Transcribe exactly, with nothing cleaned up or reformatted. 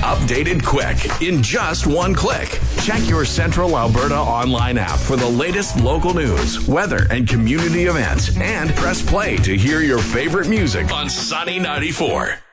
Updated quick in just one click. Check your Central Alberta online app for the latest local news, weather, and community events. And press play to hear your favorite music on Sunny ninety-four.